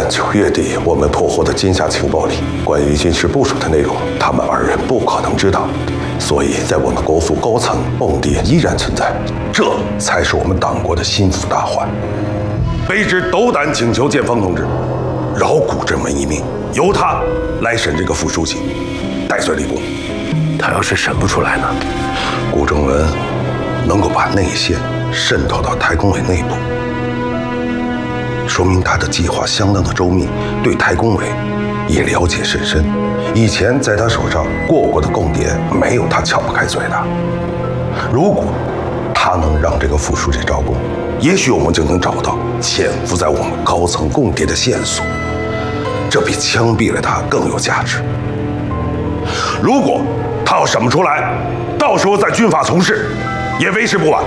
但9月底我们破获的金夏情报里，关于金氏部署的内容，他们2人不可能知道，所以在我们国府高层，梦蝶依然存在，这才是我们党国的心腹大患。卑职斗胆请求建方同志，饶古正文一命，由他来审这个副书记，戴罪立功。 他要是审不出来呢？ 古正文能够把内线渗透到太公委内部，说明他的计划相当的周密，对太公委也了解甚深。以前在他手上过过的供点，没有他撬不开嘴的。如果他能让这个副书记招供，也许我们就能找到潜伏在我们高层供点的线索，这比枪毙了他更有价值。如果他要审不出来，到时候在军法从事也为时不晚。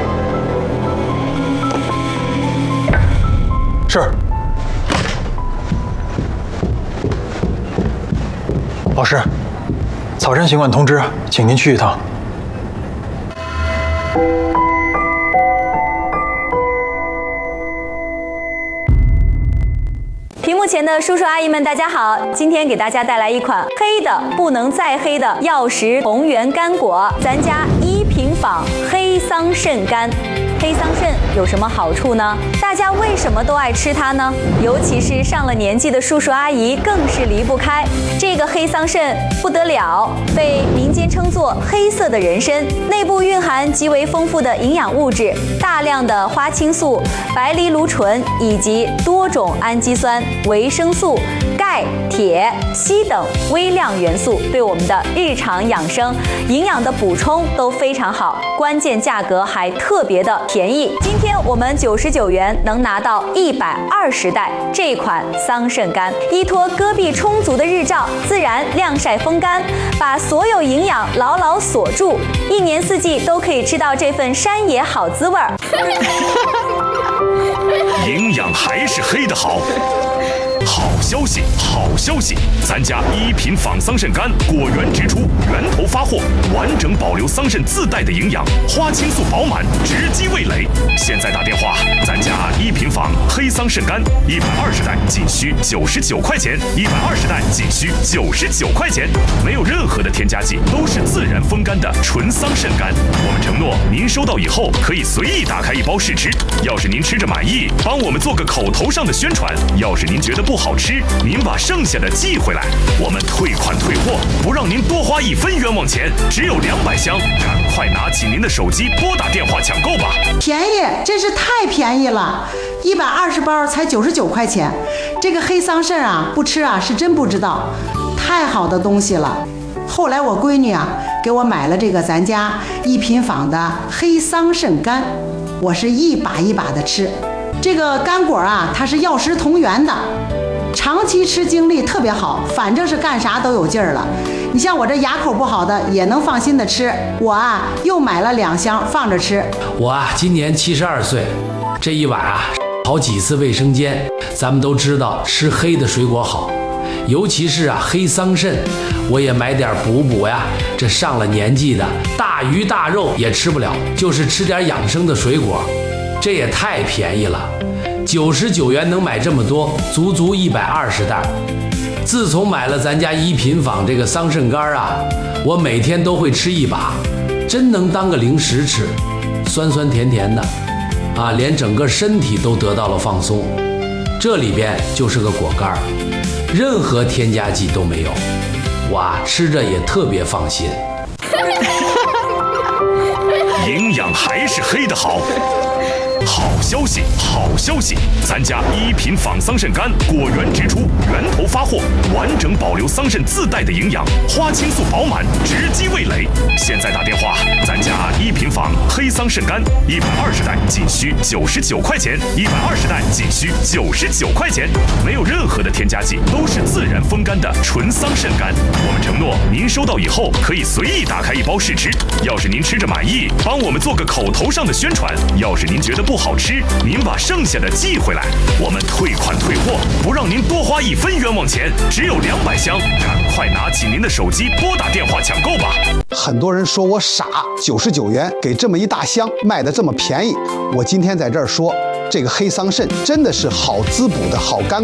是。老师，草山行馆通知，请您去一趟。 屏幕前的叔叔阿姨们，大家好！今天给大家带来一款黑的不能再黑的药食同源干果，咱家1品坊黑桑葚干。黑桑葚有什么好处呢？大家为什么都爱吃它呢？尤其是上了年纪的叔叔阿姨更是离不开。这个黑桑葚不得了，被民间称作黑色的人参，内部蕴含极为丰富的营养物质，大量的花青素、白藜芦醇以及多种氨基酸、维生素、钙、铁、硒等微量元素，对我们的日常养生、营养的补充都非常好，关键价格还特别的便宜。今天我们99元能拿到120袋这款桑葚干，依托戈壁充足的日照，自然晾晒风干，把所有营养牢牢锁住，1年4季都可以吃到这份山野好滋味儿。 营养还是黑的好。好消息，好消息！咱家1品坊桑葚干果源直出，源头发货，完整保留桑葚自带的营养，花青素饱满，直击味蕾。现在打电话，咱家1品坊黑桑葚干120袋仅需99块钱，120袋仅需99块钱，没有任何的添加剂，都是自然风干的纯桑葚干。我们承诺，您收到以后可以随意打开1包试吃，要是您吃着满意，帮我们做个口头上的宣传；要是您觉得不好吃，您把剩下的寄回来，我们退款退货，不让您多花1分冤枉钱，只有200箱，赶快拿起您的手机拨打电话抢购吧！ 便宜，真是太便宜了，120包才99块钱。这个黑桑葚啊，不吃啊是真不知道，太好的东西了。后来我闺女啊给我买了这个咱家1品坊的黑桑葚干，我是一把一把的吃。这个干果啊，它是药食同源的，长期吃精力特别好，反正是干啥都有劲儿了。你像我这牙口不好的也能放心的吃，我啊又买了2箱放着吃。 我啊今年72岁，这一晚啊好几次卫生间。咱们都知道吃黑的水果好，尤其是啊黑桑葚，我也买点补补呀。这上了年纪的大鱼大肉也吃不了，就是吃点养生的水果，这也太便宜了。99元能买这么多，足足120袋。自从买了咱家1品坊这个桑葚干啊，我每天都会吃1把，真能当个零食吃，酸酸甜甜的啊，连整个身体都得到了放松。这里边就是个果干，任何添加剂都没有，哇，吃着也特别放心。 营养还是黑的好。好消息，好消息！咱家1品坊桑葚干果源直出，源头发货，完整保留桑葚自带的营养，花青素饱满，直击味蕾。现在打电话，咱家1品坊黑桑葚干120袋仅需99块钱，120袋仅需99块钱，没有任何的添加剂，都是自然风干的纯桑葚干。我们承诺，您收到以后可以随意打开1包试吃，要是您吃着满意，帮我们做个口头上的宣传；要是您觉得不好吃，您把剩下的寄回来，我们退款退货，不让您多花1分冤枉钱，只有200箱，赶快拿起您的手机拨打电话抢购吧。 很多人说我傻，99元给这么一大箱卖的这么便宜，我今天在这儿说，这个黑桑葚真的是好滋补的好干